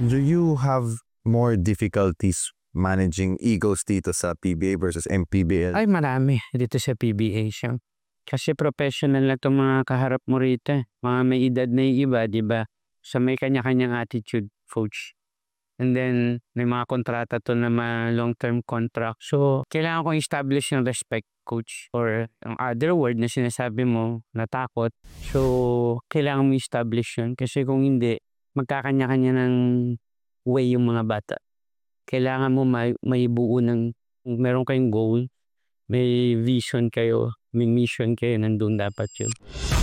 Do you have more difficulties managing egos dito sa PBA versus MPBL? Ay marami dito sa PBA siya. Kasi professional na 'tong mga kaharap mo rito, eh. Mga may edad na yung iba, 'di ba? So may kanya-kanyang attitude, coach. And then may mga kontrata 'to na mga long-term contract. So kailangan kong establish yung respect, coach, or ang other word na sinasabi mo na takot. So kailangan mo establish yun kasi kung hindi, magkakanya-kanya ng way yung mga bata. Kailangan mo may buo ng meron kayong goal, may vision kayo, may mission kayo, nandun dapat yun.